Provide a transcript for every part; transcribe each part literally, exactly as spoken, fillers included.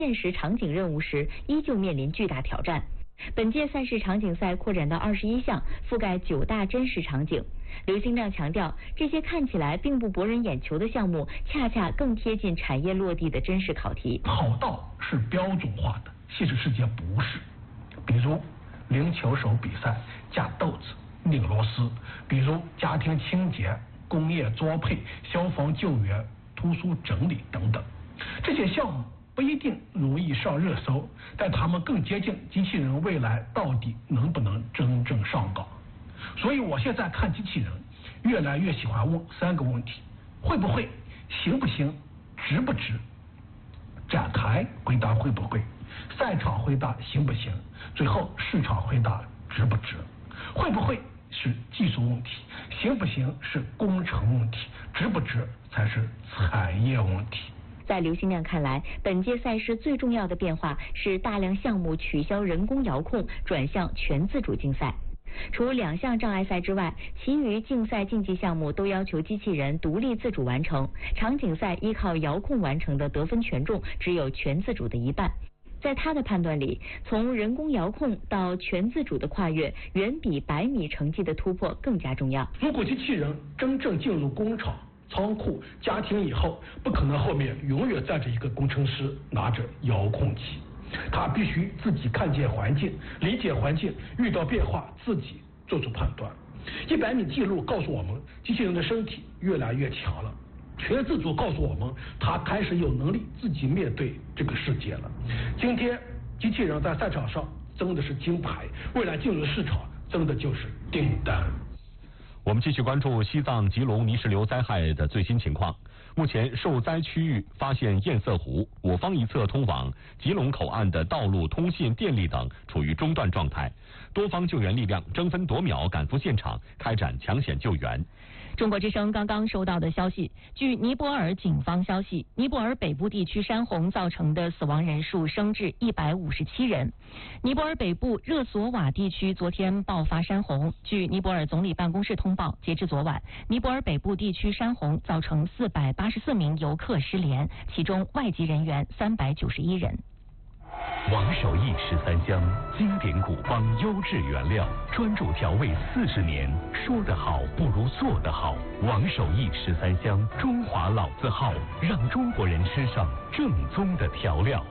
现实场景任务时，依旧面临巨大挑战。本届赛事场景赛扩展到二十一项，覆盖九大真实场景。刘兴亮强调，这些看起来并不博人眼球的项目，恰恰更贴近产业落地的真实考题。 跑道是标准化的，现实世界不是。比如零球手比赛架豆子、拧螺丝，比如家庭清洁、工业作配、消防救援、图书整理等等。这些项目不一定容易上热搜，但他们更接近机器人未来到底能不能真正上岗。所以我现在看机器人越来越喜欢问三个问题：会不会、行不行、值不值。展台回答会不会，赛场回答行不行，最后市场回答值不值。会不会是技术问题，行不行是工程问题，值不值才是产业问题。 在刘兴亮看来，本届赛事最重要的变化是大量项目取消人工遥控，转向全自主竞赛。除两项障碍赛之外，其余竞赛竞技项目都要求机器人独立自主完成。场景赛依靠遥控完成的得分权重只有全自主的一半。在他的判断里，从人工遥控到全自主的跨越，远比百米成绩的突破更加重要。 如果机器人真正进入工厂、仓库、家庭以后，不可能后面永远站着一个工程师拿着遥控器，他必须自己看见环境，理解环境，遇到变化自己做出判断。一百米记录告诉我们，机器人的身体越来越强了。全自主告诉我们，他开始有能力自己面对这个世界了。今天机器人在赛场上争的是金牌，未来进入市场争的就是订单。 我们继续关注西藏吉隆泥石流灾害的最新情况。目前受灾区域发现堰塞湖，我方一侧通往吉隆口岸的道路、通信、电力等处于中断状态，多方救援力量争分夺秒赶赴现场，开展抢险救援。 中国之声刚刚收到的消息，据尼泊尔警方消息，尼泊尔北部地区山洪造成的死亡人数升至一百五十七人。尼泊尔北部热索瓦地区昨天爆发山洪，据尼泊尔总理办公室通报，截至昨晚，尼泊尔北部地区山洪造成四百八十四名游客失联，其中外籍人员三百九十一人。 王守义十三香，经典古方，优质原料，专注调味四十年。说得好不如做得好。王守义十三香，中华老字号，让中国人吃上正宗的调料。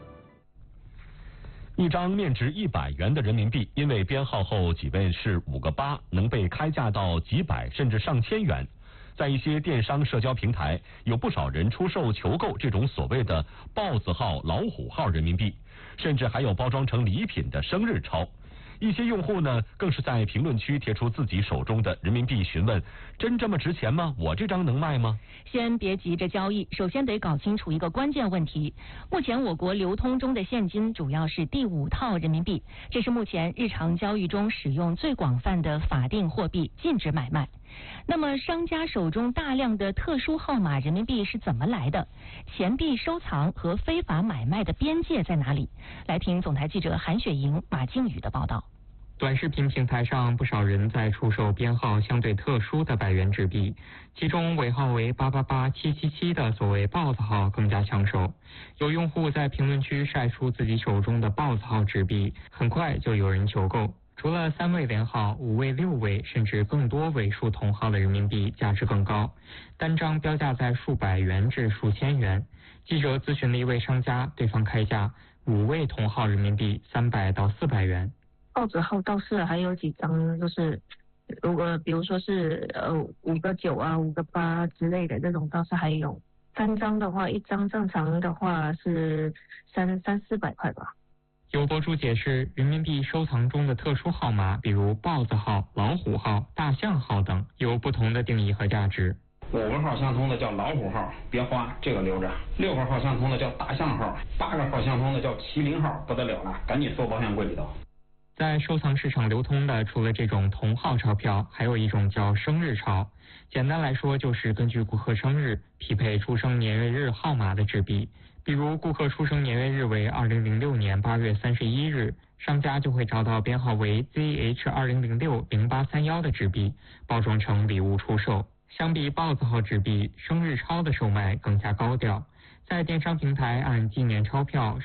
一张面值一百元的人民币，因为编号后几位是五个八，能被开价到几百甚至上千元。在一些电商社交平台，有不少人出售求购这种所谓的豹子号、老虎号人民币，甚至还有包装成礼品的生日钞。一些用户呢，更是在评论区贴出自己手中的人民币，询问：真这么值钱吗？我这张能卖吗？ 先别急着交易，首先得搞清楚一个关键问题。目前我国流通中的现金主要是第五套人民币，这是目前日常交易中使用最广泛的法定货币，禁止买卖。那么商家手中大量的特殊号码人民币是怎么来的？钱币收藏和非法买卖的边界在哪里？来听总台记者韩雪莹、马靖宇的报道。 短视频平台上，不少人在出售编号相对特殊的百元纸币，其中尾号为八八八七七七的所谓豹子号更加抢手。有用户在评论区晒出自己手中的豹子号纸币，很快就有人求购。除了三位连号、五位、六位甚至更多位数同号的人民币价值更高，单张标价在数百元至数千元。记者咨询了一位商家，对方开价五位同号人民币三百到四百元。 豹子号倒是还有几张，就是如果比如说是呃五个九啊、五个八之类的这种倒是还有。单张的话，一张正常的话是三三四百块吧。 有博主解释，人民币收藏中的特殊号码，比如豹子号、老虎号、大象号等，有不同的定义和价值。 五个号相通的叫老虎号，别花，这个留着。六个号相通的叫大象号，八个号相通的叫麒麟号，不得了了，赶紧缩保险柜里头。 在收藏市场流通的，除了这种同号钞票，还有一种叫生日钞。简单来说，就是根据顾客生日匹配出生年月日号码的纸币。比如顾客出生年月日为二零零六年八月三十一日，商家就会找到编号为 Z H 二零零六零八三一的纸币，包装成礼物出售。相比豹子号纸币，生日钞的售卖更加高调，在电商平台按纪念钞票